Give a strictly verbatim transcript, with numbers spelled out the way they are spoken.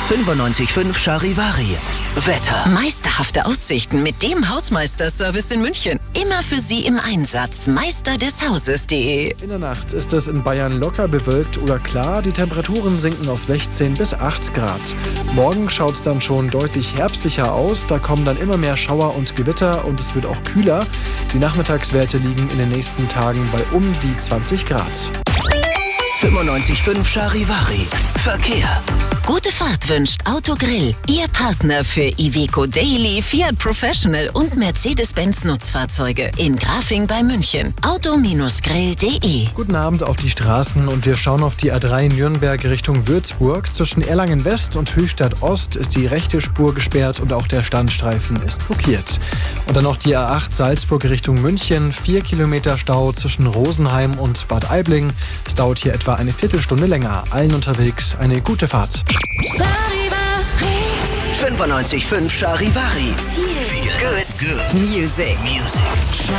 fünfundneunzig Komma fünf Charivari. Wetter. Meisterhafte Aussichten mit dem Hausmeister-Service in München. Immer für Sie im Einsatz. Meister des Hauses punkt de. In der Nacht ist es in Bayern locker bewölkt oder klar. Die Temperaturen sinken auf sechzehn bis acht Grad. Morgen schaut es dann schon deutlich herbstlicher aus. Da kommen dann immer mehr Schauer und Gewitter und es wird auch kühler. Die Nachmittagswerte liegen in den nächsten Tagen bei um die zwanzig Grad. fünfundneunzig Komma fünf Charivari. Verkehr. Gute Fahrt wünscht Autogrill. Ihr Partner für Iveco Daily, Fiat Professional und Mercedes-Benz Nutzfahrzeuge. In Grafing bei München. auto grill punkt de. Guten Abend auf die Straßen und wir schauen auf die A drei Nürnberg Richtung Würzburg. Zwischen Erlangen West und Höchstadt Ost ist die rechte Spur gesperrt und auch der Standstreifen ist blockiert. Und dann noch die A acht Salzburg Richtung München. Vier Kilometer Stau zwischen Rosenheim und Bad Aibling. Es dauert hier etwa eine Viertelstunde länger. Allen unterwegs eine gute Fahrt. fünfundneunzig Komma fünf Charivari. Good, good music. Music.